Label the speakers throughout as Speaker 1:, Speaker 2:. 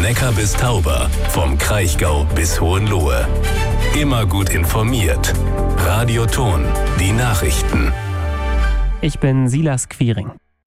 Speaker 1: Neckar bis Tauber, vom Kraichgau bis Hohenlohe. Immer gut informiert. Radio Thon, die Nachrichten.
Speaker 2: Ich bin Silas Quiring.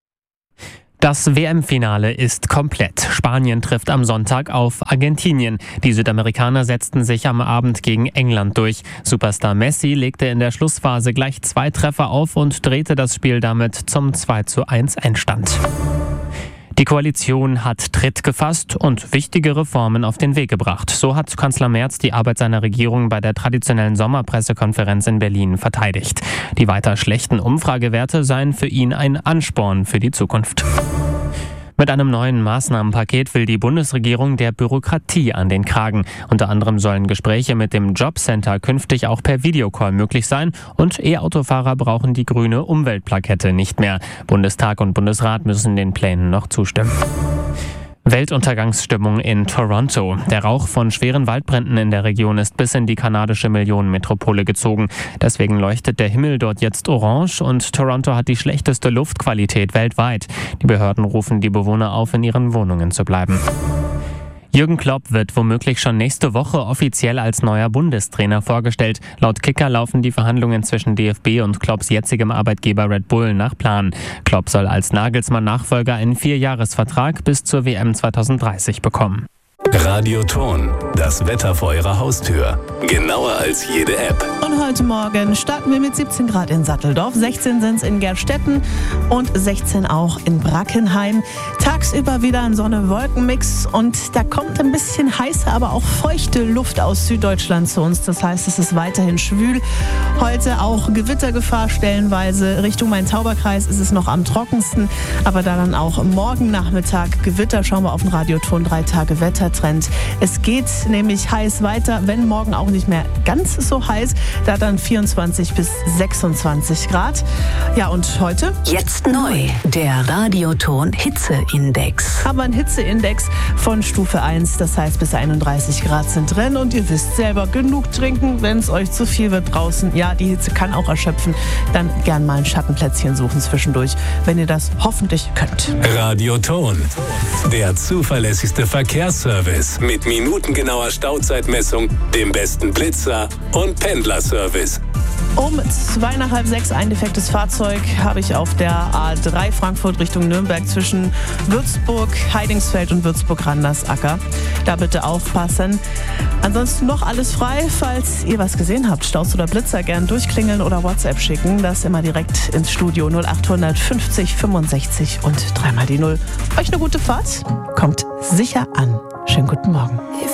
Speaker 2: Das WM-Finale ist komplett. Spanien trifft am Sonntag auf Argentinien. Die Südamerikaner setzten sich am Abend gegen England durch. Superstar Messi legte in der Schlussphase gleich 2 Treffer auf und drehte das Spiel damit zum 2:1 Endstand. Die Koalition hat Tritt gefasst und wichtige Reformen auf den Weg gebracht. So hat Kanzler Merz die Arbeit seiner Regierung bei der traditionellen Sommerpressekonferenz in Berlin verteidigt. Die weiter schlechten Umfragewerte seien für ihn ein Ansporn für die Zukunft. Mit einem neuen Maßnahmenpaket will die Bundesregierung der Bürokratie an den Kragen. Unter anderem sollen Gespräche mit dem Jobcenter künftig auch per Videocall möglich sein und E-Autofahrer brauchen die grüne Umweltplakette nicht mehr. Bundestag und Bundesrat müssen den Plänen noch zustimmen. Weltuntergangsstimmung in Toronto. Der Rauch von schweren Waldbränden in der Region ist bis in die kanadische Millionenmetropole gezogen. Deswegen leuchtet der Himmel dort jetzt orange und Toronto hat die schlechteste Luftqualität weltweit. Die Behörden rufen die Bewohner auf, in ihren Wohnungen zu bleiben. Jürgen Klopp wird womöglich schon nächste Woche offiziell als neuer Bundestrainer vorgestellt. Laut Kicker laufen die Verhandlungen zwischen DFB und Klopps jetzigem Arbeitgeber Red Bull nach Plan. Klopp soll als Nagelsmann-Nachfolger einen 4-Jahres-Vertrag bis zur WM 2030 bekommen.
Speaker 1: Radio Thon, das Wetter vor Ihrer Haustür. Genauer als jede App.
Speaker 3: Und heute Morgen starten wir mit 17 Grad in Satteldorf, 16 sind es in Gerstetten und 16 auch in Brackenheim. Tagsüber wieder ein Sonne-Wolken-Mix und da kommt ein bisschen heiße, aber auch feuchte Luft aus Süddeutschland zu uns. Das heißt, es ist weiterhin schwül. Heute auch Gewittergefahr stellenweise. Richtung Main-Tauber-Kreis ist es noch am trockensten, aber da dann auch morgen Nachmittag Gewitter. Schauen wir auf den Radioton 3 Tage Wettertrend. Es geht nämlich heiß weiter, wenn morgen auch nicht mehr ganz so heiß, da dann 24 bis 26 Grad. Ja, und heute?
Speaker 4: Jetzt neu, der Radioton Hitzeindex.
Speaker 3: Haben wir einen Hitzeindex von Stufe 1, das heißt bis 31 Grad sind drin und ihr wisst selber, genug trinken, wenn es euch zu viel wird draußen. Ja, die Hitze kann auch erschöpfen, dann gern mal ein Schattenplätzchen suchen zwischendurch, wenn ihr das hoffentlich könnt.
Speaker 1: Radio Thon, der zuverlässigste Verkehrsservice mit minutengenauer Stauzeitmessung, dem besten Blitzer und Pendlerservice.
Speaker 3: Um 5:55 ein defektes Fahrzeug habe ich auf der A3 Frankfurt Richtung Nürnberg zwischen Würzburg, Heidingsfeld und Würzburg-Randersacker. Da bitte aufpassen. Ansonsten noch alles frei. Falls ihr was gesehen habt, Staus oder Blitzer, gern durchklingeln oder WhatsApp schicken. Das immer direkt ins Studio 0800 50 65 und 3 mal die 0. Euch eine gute Fahrt. Kommt sicher an. Schönen guten Morgen.